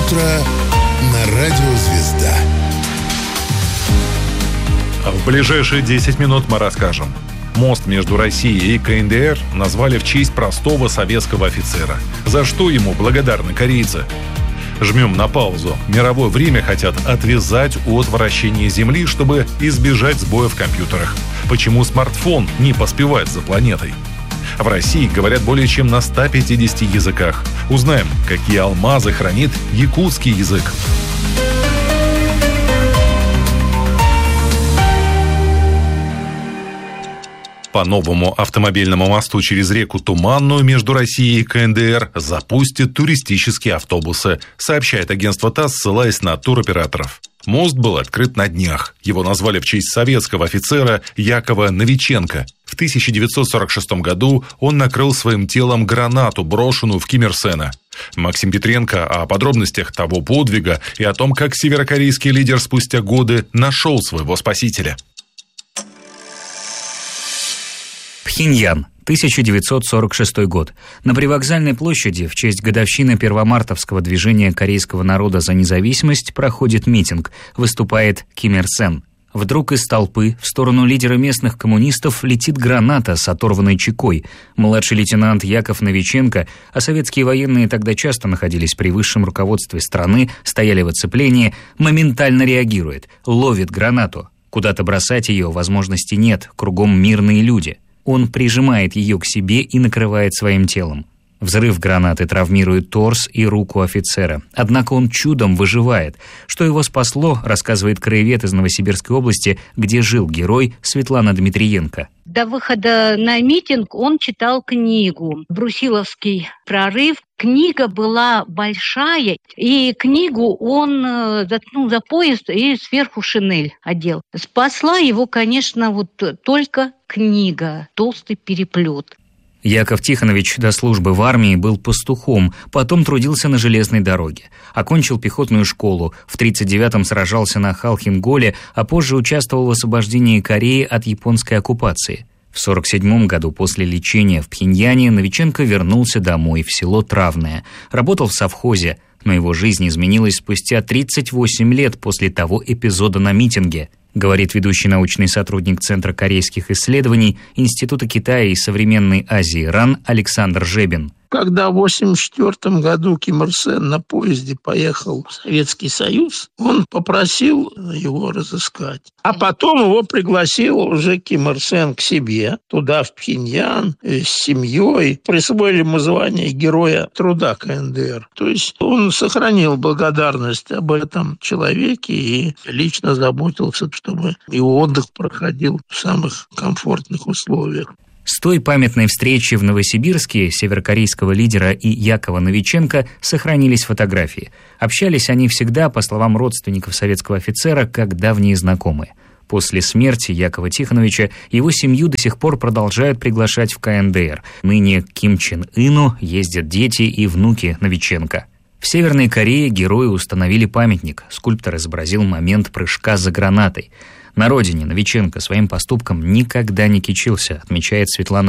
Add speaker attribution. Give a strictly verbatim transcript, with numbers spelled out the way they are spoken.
Speaker 1: утро на радио «Звезда».
Speaker 2: В ближайшие десять минут мы расскажем. Мост между Россией и ка эн дэ эр назвали в честь простого советского офицера. За что ему благодарны корейцы? Жмем на паузу. Мировое время хотят отвязать от вращения Земли, чтобы избежать сбоя в компьютерах. Почему смартфон не поспевает за планетой? В России говорят более чем на ста пятидесяти языках. Узнаем, какие алмазы хранит якутский язык. По новому автомобильному мосту через реку Туманную между Россией и ка эн дэ эр запустят туристические автобусы, сообщает агентство ТАСС, ссылаясь на туроператоров. Мост был открыт на днях. Его назвали в честь советского офицера Якова Новиченко. В тысяча девятьсот сорок шестом году он накрыл своим телом гранату, брошенную в Ким Ир Сена. Максим Петренко о подробностях того подвига и о том, как северокорейский лидер спустя годы нашел своего спасителя.
Speaker 3: Пхеньян, тысяча девятьсот сорок шестой год. На привокзальной площади в честь годовщины первомартовского движения корейского народа за независимость проходит митинг. Выступает Ким Ир Сен. Вдруг из толпы в сторону лидера местных коммунистов летит граната с оторванной чекой. Младший лейтенант Яков Новиченко, а советские военные тогда часто находились при высшем руководстве страны, стояли в оцеплении, моментально реагирует, ловит гранату. Куда-то бросать ее возможности нет, кругом мирные люди. Он прижимает ее к себе и накрывает своим телом. Взрыв гранаты травмирует торс и руку офицера. Однако он чудом выживает. Что его спасло, рассказывает краевед из Новосибирской области, где жил герой, Светлана Дмитриенко.
Speaker 4: До выхода на митинг он читал книгу «Брусиловский прорыв». Книга была большая, и книгу он заткнул за пояс и сверху шинель одел. Спасла его, конечно, вот только книга, толстый переплет.
Speaker 3: Яков Тихонович до службы в армии был пастухом, потом трудился на железной дороге. Окончил пехотную школу, в тридцать девятом сражался на Халхин-Голе, а позже участвовал в освобождении Кореи от японской оккупации. В сорок седьмом году после лечения в Пхеньяне Новиченко вернулся домой, в село Травное. Работал в совхозе, но его жизнь изменилась спустя тридцать восемь лет после того эпизода на митинге, говорит ведущий научный сотрудник Центра корейских исследований Института Китая и современной Азии РАН Александр Жебин.
Speaker 5: Когда в восемьдесят четвёртом году Ким Ир Сен на поезде поехал в Советский Союз, он попросил его разыскать. А потом его пригласил уже Ким Ир Сен к себе, туда, в Пхеньян, с семьей. Присвоили ему звание Героя труда ка эн дэ эр. То есть он сохранил благодарность об этом человеке и лично заботился, чтобы его отдых проходил в самых комфортных условиях.
Speaker 3: С той памятной встречи в Новосибирске северокорейского лидера и Якова Новиченко сохранились фотографии. Общались они всегда, по словам родственников советского офицера, как давние знакомые. После смерти Якова Тихоновича его семью до сих пор продолжают приглашать в ка эн дэ эр. Ныне к Ким Чен Ыну ездят дети и внуки Новиченко. В Северной Корее герою установили памятник. Скульптор изобразил момент прыжка за гранатой. На родине Новиченко своим поступком никогда не кичился, отмечает Светлана